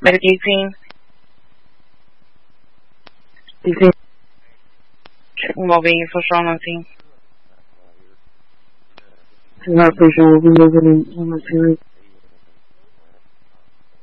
Medically clean. Moving for strong nothing. Heart pressure will be moving in momentarily.